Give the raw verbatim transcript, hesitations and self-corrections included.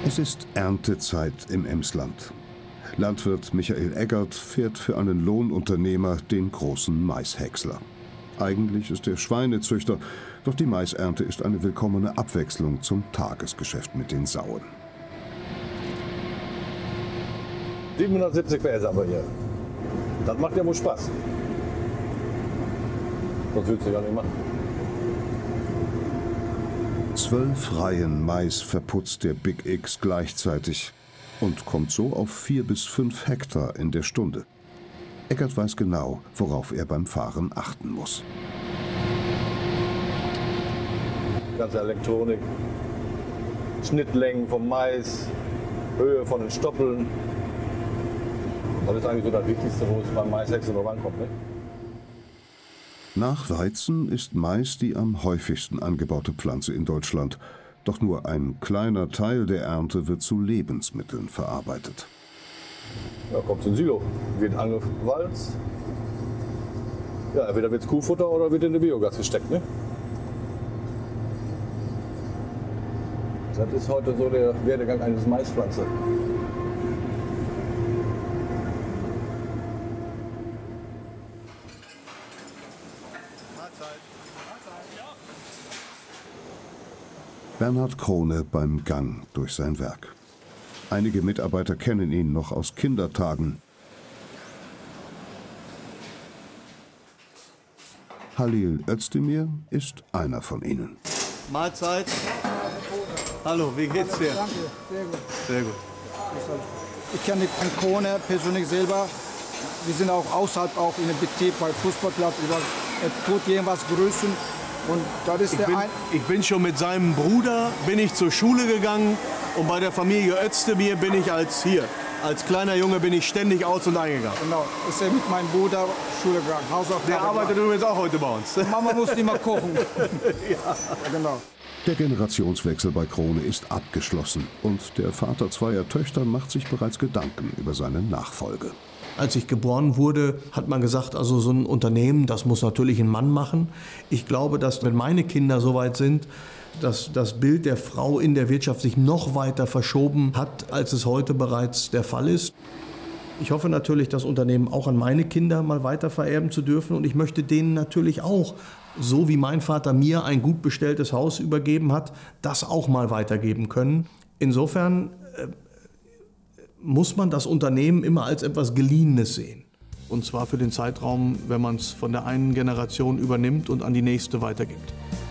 Es ist Erntezeit im Emsland. Landwirt Michael Eggert fährt für einen Lohnunternehmer den großen Maishäcksler. Eigentlich ist er Schweinezüchter, doch die Maisernte ist eine willkommene Abwechslung zum Tagesgeschäft mit den Sauen. siebenhundertsiebzig P S aber hier. Das macht ja wohl Spaß. Das willst du ja nicht machen. Zwölf Reihen Mais verputzt der Big X gleichzeitig und kommt so auf vier bis fünf Hektar in der Stunde. Eggert weiß genau, worauf er beim Fahren achten muss. Ganze Elektronik, Schnittlängen vom Mais, Höhe von den Stoppeln. Das ist eigentlich so das Wichtigste, wo es beim Maishäcksler drauf ankommt. Ne? Nach Weizen ist Mais die am häufigsten angebaute Pflanze in Deutschland. Doch nur ein kleiner Teil der Ernte wird zu Lebensmitteln verarbeitet. Ja, kommt ins Silo, wird angewalzt. Ja, entweder wird es Kuhfutter oder wird in den Biogas gesteckt. Ne? Das ist heute so der Werdegang eines Maispflanze. Bernhard Krone beim Gang durch sein Werk. Einige Mitarbeiter kennen ihn noch aus Kindertagen. Halil Özdemir ist einer von ihnen. Mahlzeit. Hallo, wie geht's dir? Danke, sehr gut. Sehr gut. Ich kenne Herrn Krone persönlich selber. Wir sind auch außerhalb auch in dem Betrieb bei Fußballplatz. Er tut irgendwas Größen. Und das ist Ich der bin, ein ich bin schon mit seinem Bruder bin ich zur Schule gegangen und bei der Familie Özdemir bin ich als hier. Als kleiner Junge bin ich ständig aus- und eingegangen. Genau, ist er mit meinem Bruder Schule gegangen. Hausaufgaben Der arbeitet gemacht. übrigens auch heute bei uns. Mama muss nicht mal kochen. Ja. Ja, genau. Der Generationswechsel bei Krone ist abgeschlossen und der Vater zweier Töchter macht sich bereits Gedanken über seine Nachfolge. Als ich geboren wurde, hat man gesagt, also so ein Unternehmen, das muss natürlich ein Mann machen. Ich glaube, dass wenn meine Kinder so weit sind, dass das Bild der Frau in der Wirtschaft sich noch weiter verschoben hat, als es heute bereits der Fall ist. Ich hoffe natürlich, das Unternehmen auch an meine Kinder mal weiter vererben zu dürfen. Und ich möchte denen natürlich auch, so wie mein Vater mir ein gut bestelltes Haus übergeben hat, das auch mal weitergeben können. Insofern äh, muss man das Unternehmen immer als etwas Geliehenes sehen. Und zwar für den Zeitraum, wenn man es von der einen Generation übernimmt und an die nächste weitergibt.